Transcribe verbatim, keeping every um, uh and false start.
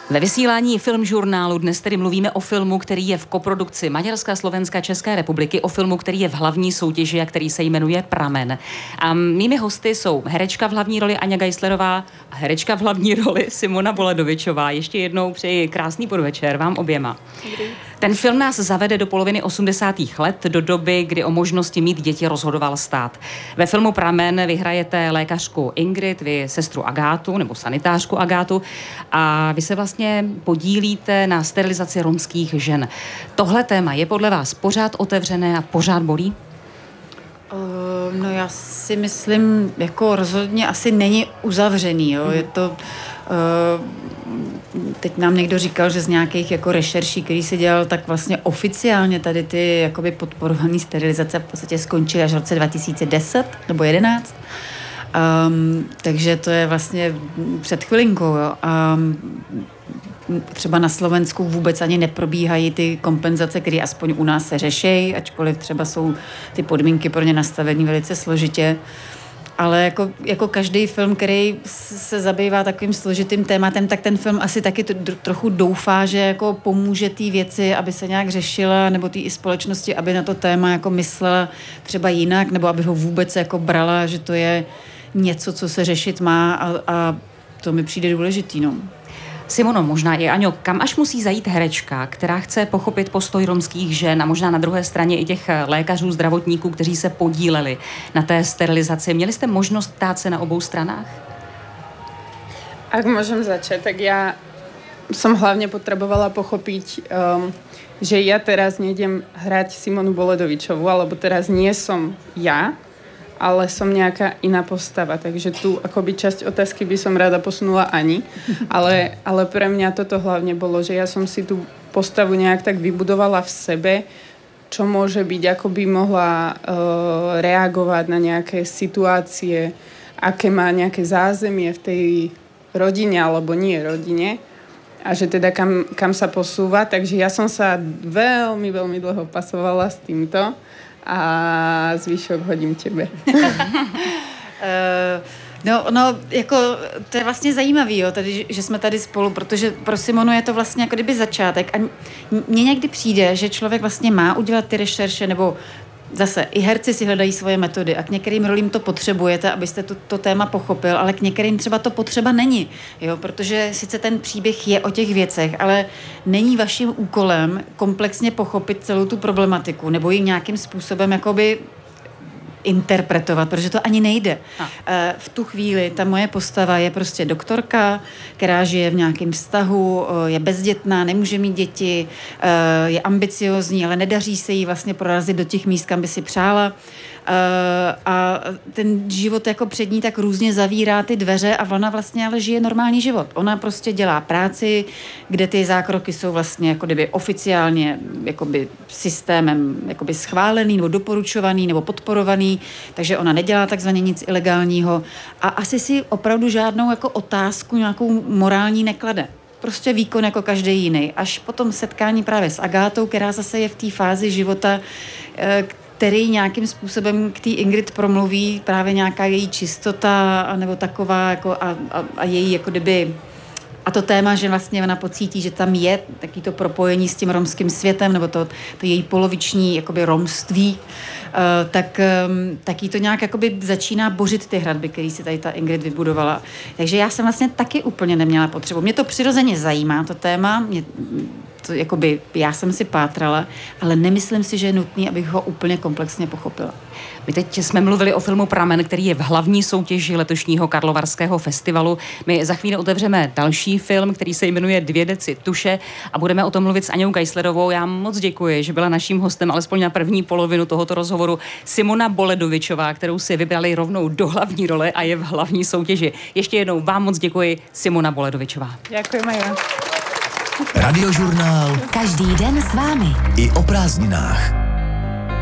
Ve vysílání Filmžurnálu dnes tedy mluvíme o filmu, který je v koprodukci Maďarska, Slovenska, České republiky, o filmu, který je v hlavní soutěži a který se jmenuje Pramen. A mými hosty jsou herečka v hlavní roli Aňa Geislerová a herečka v hlavní roli Simona Boledovičová. Ještě jednou přeji krásný podvečer vám oběma. Dobrý. Ten film nás zavede do poloviny osmdesátých let, do doby, kdy o možnosti mít děti rozhodoval stát. Ve filmu Pramen vyhrajete lékařku Ingrid, vy sestru Agátu, nebo sanitářku Agátu, a vy se vlastně podílíte na sterilizaci romských žen. Tohle téma je podle vás pořád otevřené a pořád bolí? Uh, no já si myslím, jako rozhodně asi není uzavřený, jo. Mm. Je to... Uh, teď nám někdo říkal, že z nějakých jako rešerší, který si dělal, tak vlastně oficiálně tady ty jakoby podporované sterilizace v podstatě skončily až v roce dva tisíce deset nebo jedenáct. Um, takže to je vlastně před chvilinkou, jo. Um, třeba na Slovensku vůbec ani neprobíhají ty kompenzace, které aspoň u nás se řešejí, ačkoliv třeba jsou ty podmínky pro ně nastavení velice složitě. Ale jako, jako každý film, který se zabývá takovým složitým tématem, tak ten film asi taky to, trochu doufá, že jako pomůže té věci, aby se nějak řešila, nebo té i společnosti, aby na to téma jako myslela třeba jinak, nebo aby ho vůbec jako brala, že to je něco, co se řešit má, a, a to mi přijde důležitý, no. Simono, možná i Aňo, kam až musí zajít herečka, která chce pochopit postoj romských žen a možná na druhé straně i těch lékařů, zdravotníků, kteří se podíleli na té sterilizaci. Měli jste možnost ptát se na obou stranách? Ak môžem začať, tak ja som hlavne potrebovala pochopiť, um, že ja teraz nejdem hrať Simonu Boledovičovú, alebo teraz nie som ja, ale som nejaká iná postava, takže tu akoby časť otázky by som rada posunula Ani, ale, ale pre mňa toto hlavne bolo, že ja som si tú postavu nejak tak vybudovala v sebe, čo môže byť, ako by mohla uh, reagovať na nejaké situácie, aké má nejaké zázemie v tej rodine alebo nie rodine a že teda kam, kam sa posúva, takže ja som sa veľmi, veľmi dlho pasovala s týmto a zvyšok hodím tebe. uh, no, no, jako, to je vlastně zajímavý, jo, tady, že jsme tady spolu, protože pro Simonu je to vlastně jako kdyby začátek a mně někdy přijde, že člověk vlastně má udělat ty rešerše, nebo zase i herci si hledají svoje metody a k některým rolím to potřebujete, abyste to, to téma pochopil, ale k některým třeba to potřeba není, jo, protože sice ten příběh je o těch věcech, ale není vaším úkolem komplexně pochopit celou tu problematiku nebo ji nějakým způsobem jakoby interpretovat, protože to ani nejde. A. V tu chvíli ta moje postava je prostě doktorka, která žije v nějakém vztahu, je bezdětná, nemůže mít děti, je ambiciozní, ale nedaří se jí vlastně prorazit do těch míst, kam by si přála. A ten život jako před ní tak různě zavírá ty dveře a ona vlastně ale žije normální život. Ona prostě dělá práci, kde ty zákroky jsou vlastně jako kdyby oficiálně jakoby systémem jakoby schválený nebo doporučovaný nebo podporovaný, takže ona nedělá takzvaně nic ilegálního a asi si opravdu žádnou jako otázku nějakou morální neklade. Prostě výkon jako každý jiný. Až potom setkání právě s Agátou, která zase je v té fázi života, který nějakým způsobem k té Ingrid promluví právě nějaká její čistota nebo taková jako a, a, a její jako kdyby a to téma, že vlastně ona pocítí, že tam je taky to propojení s tím romským světem nebo to, to její poloviční jakoby romství, uh, tak, um, tak jí to nějak jakoby začíná bořit ty hradby, který si tady ta Ingrid vybudovala. Takže já jsem vlastně taky úplně neměla potřebu. Mě to přirozeně zajímá, to téma, mě, to, jakoby, já jsem si pátrala, ale nemyslím si, že je nutný, abych ho úplně komplexně pochopila. My teď jsme mluvili o filmu Pramen, který je v hlavní soutěži letošního Karlovarského festivalu. My za chvíli otevřeme další film, který se jmenuje Dvě deci tuše a budeme o tom mluvit s Aňou Geislerovou. Já moc děkuji, že byla naším hostem alespoň na první polovinu tohoto rozhovoru Simona Boledovičová, kterou si vybrali rovnou do hlavní role a je v hlavní soutěži. Ještě jednou vám moc děkuji, Simona Boledovičová. Děkuji, Maja. Radiožurnál. Každý den s vámi. I o prázdninách.